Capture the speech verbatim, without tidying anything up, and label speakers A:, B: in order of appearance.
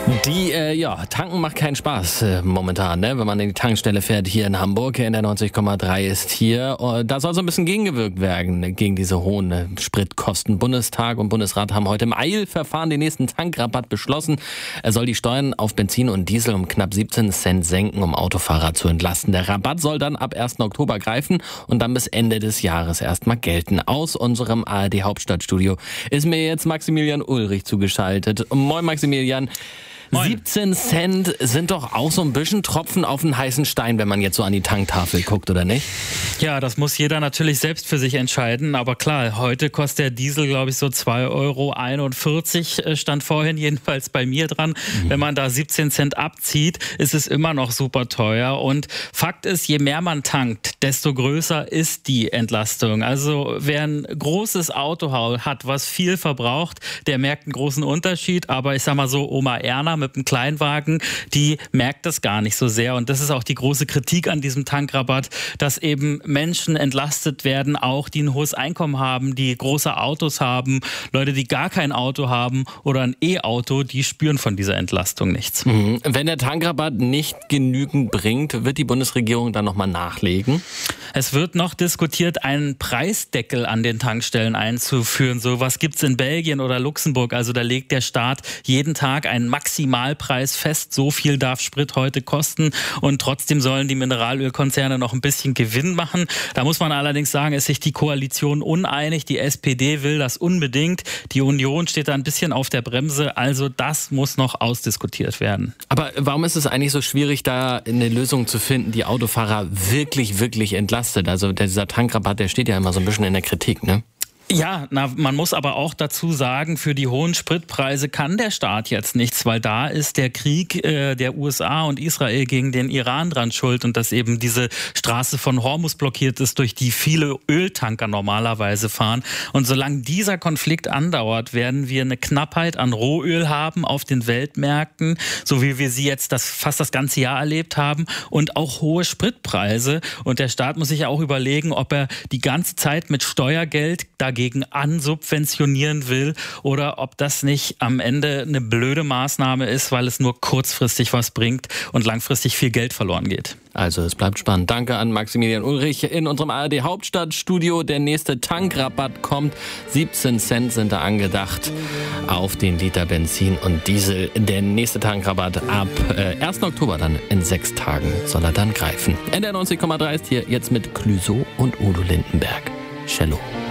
A: Die, äh, ja, tanken macht keinen Spaß äh, momentan, ne? Wenn man in die Tankstelle fährt hier in Hamburg. In der neunzig Komma drei ist hier. Uh, da soll so ein bisschen gegengewirkt werden gegen diese hohen äh, Spritkosten. Bundestag und Bundesrat haben heute im Eilverfahren den nächsten Tankrabatt beschlossen. Er soll die Steuern auf Benzin und Diesel um knapp siebzehn Cent senken, um Autofahrer zu entlasten. Der Rabatt soll dann ab ersten Oktober greifen und dann bis Ende des Jahres erstmal gelten. Aus unserem A R D Hauptstadtstudio ist mir jetzt Maximilian Ulrich zugeschaltet. Moin Maximilian.
B: Moin.
A: siebzehn Cent sind doch auch so ein bisschen Tropfen auf einen heißen Stein, wenn man jetzt so an die Tanktafel guckt, oder nicht?
B: Ja, das muss jeder natürlich selbst für sich entscheiden. Aber klar, heute kostet der Diesel, glaube ich, so zwei Euro einundvierzig, stand vorhin jedenfalls bei mir dran. Mhm. Wenn man da siebzehn Cent abzieht, ist es immer noch super teuer. Und Fakt ist, je mehr man tankt, desto größer ist die Entlastung. Also wer ein großes Auto hat, was viel verbraucht, der merkt einen großen Unterschied. Aber ich sag mal so, Oma Erna mit einem Kleinwagen, die merkt das gar nicht so sehr. Und das ist auch die große Kritik an diesem Tankrabatt, dass eben Menschen entlastet werden, auch die ein hohes Einkommen haben, die große Autos haben. Leute, die gar kein Auto haben oder ein E-Auto, die spüren von dieser Entlastung nichts.
A: Mhm. Wenn der Tankrabatt nicht genügend bringt, wird die Bundesregierung dann nochmal nachlegen?
B: Es wird noch diskutiert, einen Preisdeckel an den Tankstellen einzuführen. So was gibt es in Belgien oder Luxemburg. Also da legt der Staat jeden Tag einen Maximalpreis fest. So viel darf Sprit heute kosten. Und trotzdem sollen die Mineralölkonzerne noch ein bisschen Gewinn machen. Da muss man allerdings sagen, ist sich die Koalition uneinig. Die S P D will das unbedingt. Die Union steht da ein bisschen auf der Bremse. Also das muss noch ausdiskutiert werden.
A: Aber warum ist es eigentlich so schwierig, da eine Lösung zu finden, die Autofahrer wirklich, wirklich entlastet? Also dieser Tankrabatt, der steht ja immer so ein bisschen in der Kritik, ne?
B: Ja, na, man muss aber auch dazu sagen, für die hohen Spritpreise kann der Staat jetzt nichts, weil da ist der Krieg äh, der U S A und Israel gegen den Iran dran schuld und dass eben diese Straße von Hormuz blockiert ist, durch die viele Öltanker normalerweise fahren. Und solange dieser Konflikt andauert, werden wir eine Knappheit an Rohöl haben auf den Weltmärkten, so wie wir sie jetzt das fast das ganze Jahr erlebt haben, und auch hohe Spritpreise. Und der Staat muss sich ja auch überlegen, ob er die ganze Zeit mit Steuergeld dagegen dagegen ansubventionieren will oder ob das nicht am Ende eine blöde Maßnahme ist, weil es nur kurzfristig was bringt und langfristig viel Geld verloren geht.
A: Also es bleibt spannend. Danke an Maximilian Ulrich in unserem A R D Hauptstadtstudio. Der nächste Tankrabatt kommt. siebzehn Cent sind da angedacht auf den Liter Benzin und Diesel. Der nächste Tankrabatt ab äh, ersten Oktober, dann in sechs Tagen soll er dann greifen. N D R neunzig Komma drei ist hier jetzt mit Clouseau und Udo Lindenberg. Cello.